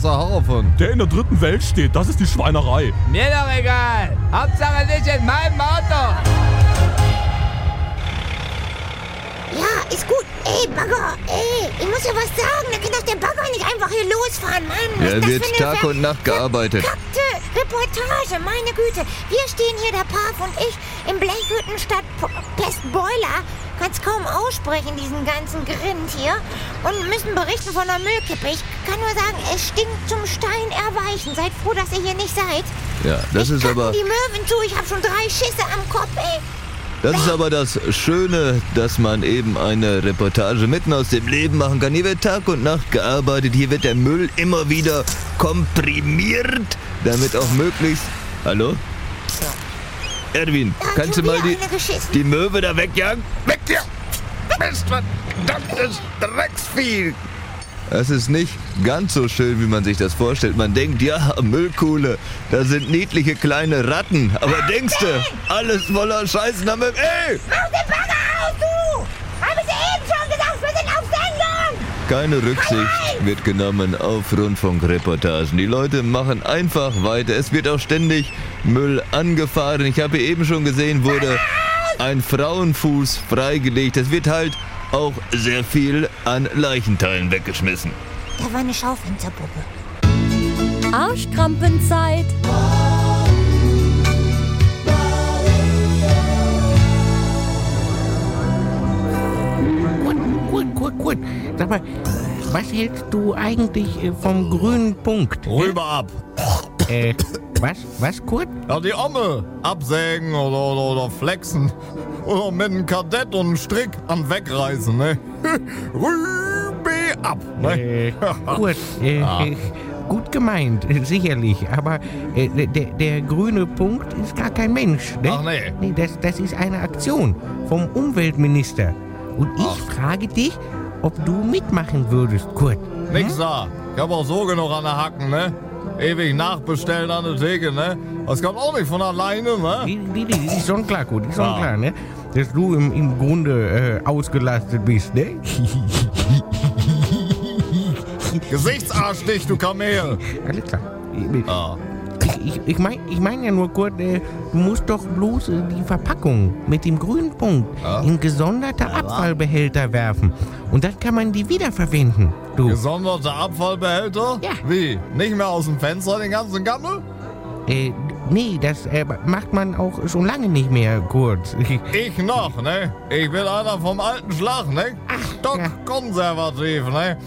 Sahara-von? Der in der dritten Welt steht, das ist die Schweinerei. Mir doch egal. Hauptsache nicht in meinem Auto. Ja, ist gut. Ey, Bagger, ich muss ja was sagen. Da kann doch der Bagger nicht einfach hier losfahren, Mann. Was Ja, ist das wird für eine Tag und Nacht gearbeitet. verkackte Reportage, meine Güte. Wir stehen hier, der Paf und ich, im Blechhüttenstadt Pestboiler. Kann's kaum aussprechen, diesen ganzen Grind hier. Und müssen berichten von der Müllkippe. Ich kann nur sagen, es stinkt zum Stein erweichen. Seid froh, dass ihr hier nicht seid. Ja, das ist aber... Die Möwen zu, ich hab schon 3 Schüsse am Kopf, ey. Das ist aber das Schöne, dass man eben eine Reportage mitten aus dem Leben machen kann. Hier wird Tag und Nacht gearbeitet, hier wird der Müll immer wieder komprimiert, damit auch möglichst... Hallo? Erwin, kannst du mal die Möwe da wegjagen? Weg hier! Mist, verdammtes Drecksvieh! Das ist nicht ganz so schön, wie man sich das vorstellt. Man denkt, ja, Müllkuhle, da sind niedliche kleine Ratten. Aber denkst du, alles voller Scheißen damit... Ey! Mach den Bagger aus, du! Hab ich dir eben schon gesagt, wir sind auf Sendung! Keine Rücksicht wird genommen auf Rundfunkreportagen. Die Leute machen einfach weiter. Es wird auch ständig Müll angefahren. Ich habe eben schon gesehen, wurde ein Frauenfuß freigelegt. Es wird halt auch sehr viel an Leichenteilen weggeschmissen. Da war eine Schaufensterpuppe. Arschkrampenzeit. Gut. Sag mal, was hältst du eigentlich vom grünen Punkt? Rüber ab. Was, Kurt? Ja, die Omme. Absägen oder flexen. Oder mit einem Kadett und einem Strick an wegreißen, ne? Rübe ab, ne? Kurt, gut gemeint, sicherlich. Aber der grüne Punkt ist gar kein Mensch, ne? Ach nee. Nee, das ist eine Aktion vom Umweltminister. Und ich frage dich, ob du mitmachen würdest, Kurt. Nix da. Ich hab auch so genug an der Hacken, ne? Ewig nachbestellen an der Theke, ne? Das kommt auch nicht von alleine, ne? Die ist schon klar, Kurt, die ist schon klar, ne? Dass du im Grunde ausgelastet bist, ne? Gesichtsarsch dich, du Kamel! Alles klar. Ich mein ja nur, Kurt, du musst doch bloß die Verpackung mit dem grünen Punkt in gesonderte Abfallbehälter werfen. Und dann kann man die wiederverwenden. Du. Gesonderte Abfallbehälter? Ja. Wie? Nicht mehr aus dem Fenster den ganzen Gammel? Nee, das macht man auch schon lange nicht mehr, Kurt. Ich noch, ne? Ich bin einer vom alten Schlag, ne? Stockkonservativ, ne?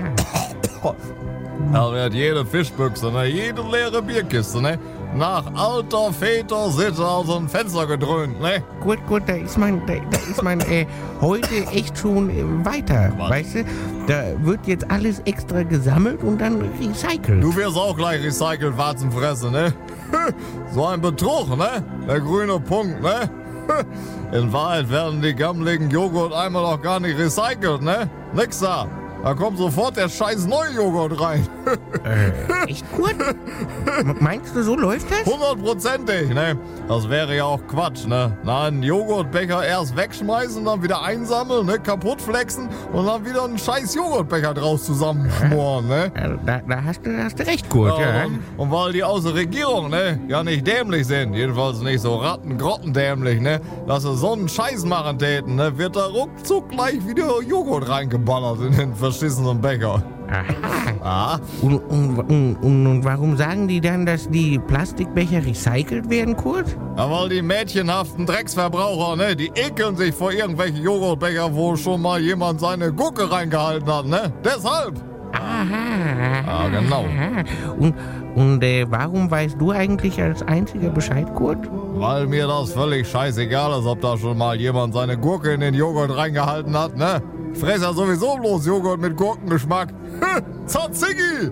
Da wird jede Fischbüchse, ne? Jede leere Bierkiste, ne? Nach alter Väter Sitte aus dem Fenster gedröhnt, ne? Gut, da ist man heute echt schon weiter, weißt du? Da wird jetzt alles extra gesammelt und dann recycelt. Du wirst auch gleich recycelt, Warzenfresse, ne? So ein Betrug, ne? Der grüne Punkt, ne? In Wahrheit werden die gammeligen Joghurt-Eimer doch gar nicht recycelt, ne? Nix da. Da kommt sofort der scheiß neue Joghurt rein. Echt gut? Meinst du, so läuft das? 100%ig, ne? Das wäre ja auch Quatsch, ne? Na, einen Joghurtbecher erst wegschmeißen, dann wieder einsammeln, ne? Kaputt flexen und dann wieder einen scheiß Joghurtbecher draus zusammenschmoren, ne? Da hast du recht, Kurt, ja. Und weil die aus der Regierung, ne? Ja nicht dämlich sind, jedenfalls nicht so grotendämlich, ne? Dass sie so einen Scheiß machen täten, ne? Wird da ruckzuck gleich wieder Joghurt reingeballert in den verschissenen Becher. Aha. Und warum sagen die dann, dass die Plastikbecher recycelt werden, Kurt? Ja, weil die mädchenhaften Drecksverbraucher, ne, die ekeln sich vor irgendwelchen Joghurtbecher, wo schon mal jemand seine Gurke reingehalten hat, ne? Deshalb. Aha. Ja, genau. Und warum weißt du eigentlich als einziger Bescheid, Kurt? Weil mir das völlig scheißegal ist, ob da schon mal jemand seine Gurke in den Joghurt reingehalten hat, ne? Ich fress ja sowieso bloß Joghurt mit Gurkengeschmack. Zatzigi!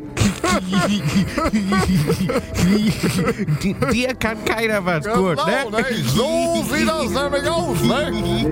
Dir kann keiner was, Kurt, genau, ne? So sieht das nämlich aus, ne?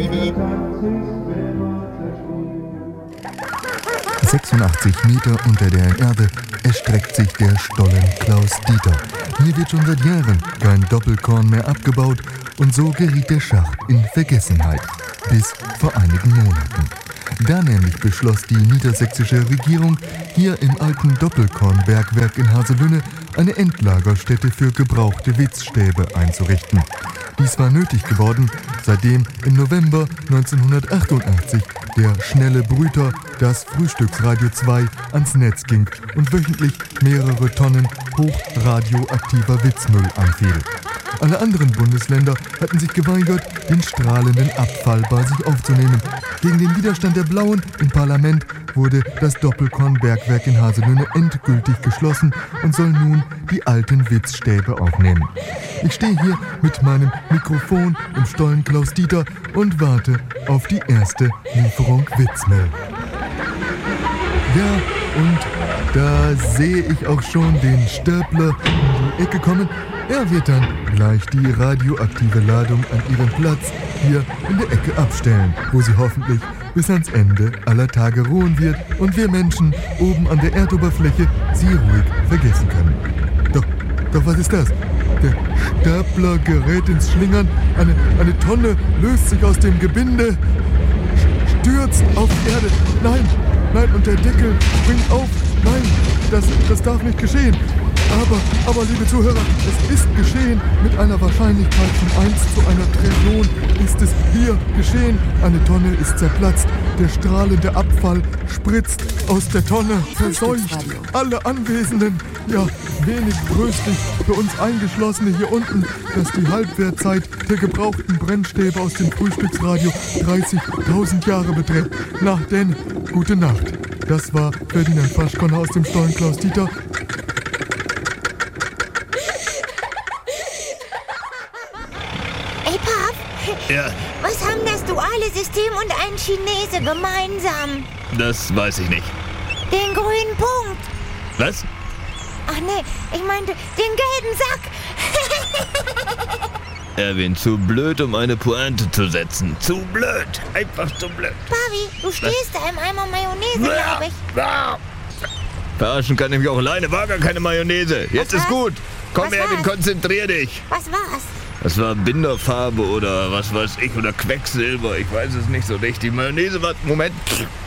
86 Meter unter der Erde erstreckt sich der Stollen Klaus-Dieter. Hier wird schon seit Jahren kein Doppelkorn mehr abgebaut und so geriet der Schacht in Vergessenheit. Bis vor einigen Monaten. Da nämlich beschloss die niedersächsische Regierung, hier im alten Doppelkornbergwerk in Haselünne eine Endlagerstätte für gebrauchte Witzstäbe einzurichten. Dies war nötig geworden, seitdem im November 1988 der schnelle Brüter, das Frühstücksradio 2, ans Netz ging und wöchentlich mehrere Tonnen hochradioaktiver Witzmüll anfiel. Alle anderen Bundesländer hatten sich geweigert, den strahlenden Abfall bei sich aufzunehmen. Gegen den Widerstand der Blauen im Parlament wurde das Doppelkornbergwerk in Haselünne endgültig geschlossen und soll nun die alten Witzstäbe aufnehmen. Ich stehe hier mit meinem Mikrofon im Stollen Klaus Dieter und warte auf die erste Lieferung Witzmehl. Ja, und da sehe ich auch schon den Stapler in die Ecke kommen. Er wird dann gleich die radioaktive Ladung an ihren Platz hier in der Ecke abstellen, wo sie hoffentlich bis ans Ende aller Tage ruhen wird und wir Menschen oben an der Erdoberfläche sie ruhig vergessen können. Doch was ist das? Der Stapler gerät ins Schlingern, eine Tonne löst sich aus dem Gebinde, stürzt auf die Erde. Nein, und der Deckel springt auf. Nein, das darf nicht geschehen. Aber liebe Zuhörer, es ist geschehen. Mit einer Wahrscheinlichkeit von 1 zu einer Trillion ist es hier geschehen. Eine Tonne ist zerplatzt. Der strahlende Abfall spritzt aus der Tonne, verseucht alle Anwesenden. Ja, wenig tröstlich für uns Eingeschlossene hier unten, dass die Halbwertzeit der gebrauchten Brennstäbe aus dem Frühstücksradio 30.000 Jahre beträgt. Na denn, gute Nacht. Das war Ferdinand Faschkonner aus dem Stollen Klaus Dieter. Ey, Pap, Ja, was haben das duale System und ein Chinese gemeinsam? das weiß ich nicht. Den grünen Punkt. Was? Ach nee, ich meinte den gelben Sack. Erwin, zu blöd, um eine Pointe zu setzen. Zu blöd. Einfach zu blöd. Pavi, du stehst da im Eimer Mayonnaise, glaube ich. Verarschen kann ich mich auch alleine. War gar keine Mayonnaise. Jetzt Was ist war's? gut. Komm, Was Erwin, war's? konzentrier dich. Was war's? Das war Binderfarbe oder was weiß ich, oder Quecksilber. Ich weiß es nicht so richtig. Mayonnaise war... Moment.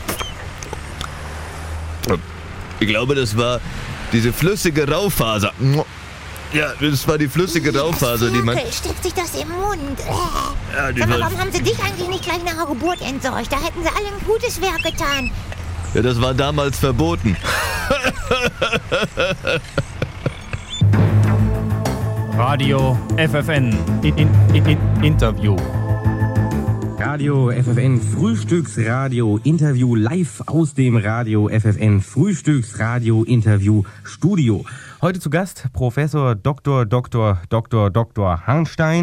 Ich glaube, das war diese flüssige Raufaser. Ja, das war die flüssige Raufaser, die man... Steckt sich das im Mund. Ja, die Sag mal, war, warum haben sie dich eigentlich nicht gleich nach der Geburt entsorgt? Da hätten sie alle ein gutes Werk getan. ja, das war damals verboten. Radio FFN Interview. Radio FFN Frühstücksradio Interview live aus dem Radio FFN Frühstücksradio Interview Studio. Heute zu Gast Professor Dr. Harnstein.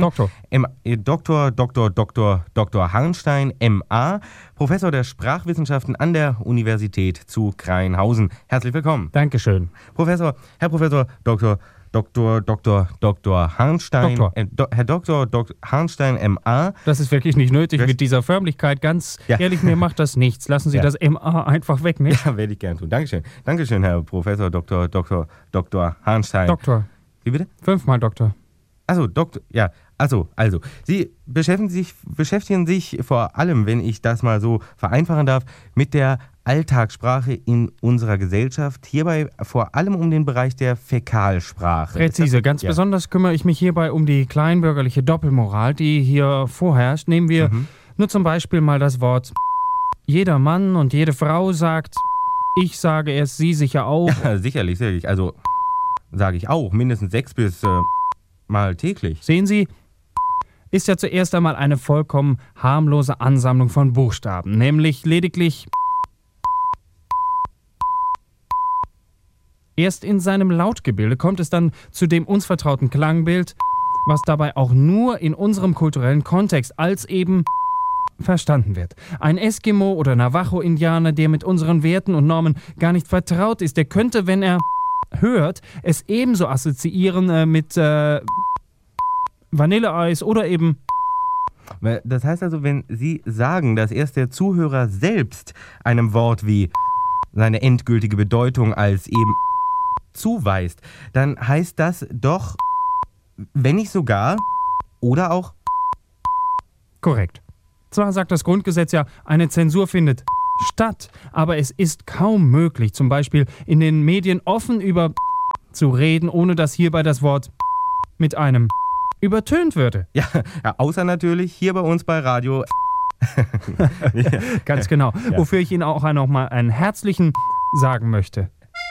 Dr. Harnstein, MA, Professor der Sprachwissenschaften an der Universität zu Kreinhausen. Herzlich willkommen. Dankeschön. Herr Professor Dr. Harnstein, Herr Dr. Harnstein, MA. Das ist wirklich nicht nötig mit dieser Förmlichkeit. Ganz ehrlich, mir macht das nichts. Lassen Sie das MA einfach weg, nicht? Ja, werde ich gern tun. Dankeschön, Herr Professor Dr. Harnstein. Doktor. Wie bitte? 5-mal Doktor. Also, Doktor, ja. Also, Sie beschäftigen sich vor allem, wenn ich das mal so vereinfachen darf, mit der Alltagssprache in unserer Gesellschaft, hierbei vor allem um den Bereich der Fäkalsprache. Präzise, ganz besonders kümmere ich mich hierbei um die kleinbürgerliche Doppelmoral, die hier vorherrscht. Nehmen wir nur zum Beispiel mal das Wort. Jeder Mann und jede Frau sagt, ich sage es, Sie sicher auch. Ja, sicherlich. Also, sage ich auch, mindestens 6 bis Mal täglich. Sehen Sie, ist ja zuerst einmal eine vollkommen harmlose Ansammlung von Buchstaben, nämlich lediglich. Erst in seinem Lautgebilde kommt es dann zu dem uns vertrauten Klangbild, was dabei auch nur in unserem kulturellen Kontext als eben verstanden wird. Ein Eskimo- oder Navajo-Indianer, der mit unseren Werten und Normen gar nicht vertraut ist, der könnte, wenn er hört, es ebenso assoziieren mit Vanilleeis oder eben... Das heißt also, wenn Sie sagen, dass erst der Zuhörer selbst einem Wort wie seine endgültige Bedeutung als eben zuweist, dann heißt das doch, wenn nicht sogar, oder auch... Korrekt. Zwar sagt das Grundgesetz ja, eine Zensur findet statt. Aber es ist kaum möglich, zum Beispiel in den Medien offen über zu reden, ohne dass hierbei das Wort mit einem übertönt würde. Ja, außer natürlich hier bei uns bei Radio. Ganz genau. Ja. Wofür ich Ihnen auch nochmal einen herzlichen sagen möchte.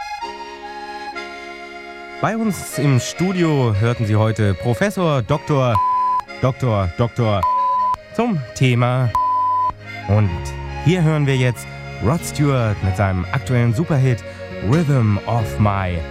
Bei uns im Studio hörten Sie heute Professor Dr. zum Thema. Und hier hören wir jetzt Rod Stewart mit seinem aktuellen Superhit Rhythm of My